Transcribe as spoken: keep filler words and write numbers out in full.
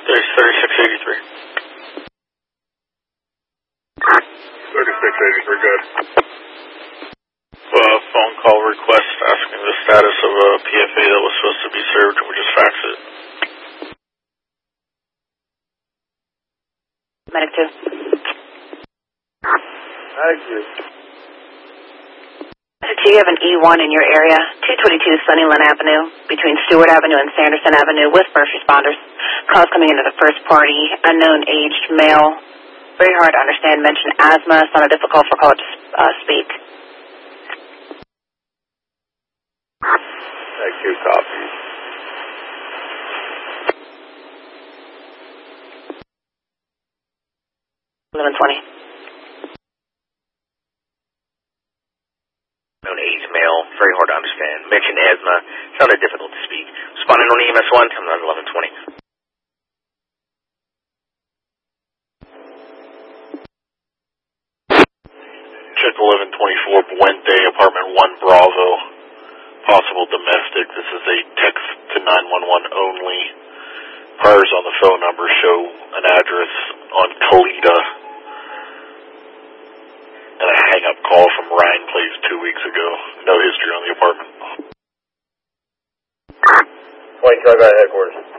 There's thirty-six eighty-three. thirty-six eighty-three, good. Uh, phone call request asking the status of a P F A that was supposed to be served, and we just fax it. Medic two. Medic two. Medic two, you have an E one in your area, two twenty-two Sunnyland Avenue, between Stewart Avenue and Sanderson Avenue, with first responders. Calls coming into the first party, unknown aged male. Very hard to understand, mention asthma, it's not difficult for caller to uh, speak. Medic two, copy. eleven twenty. Known age male, very hard to understand. Mention asthma, sounded difficult to speak. Responding on E M S one, time on eleven twenty. Check eleven twenty-four Puente, apartment one Bravo. Possible domestic. This is a text to nine one one only. Priors on the phone number show an address on Kalita. And a hang-up call from Ryan Place two weeks ago. No history on the apartment. twenty, try by headquarters.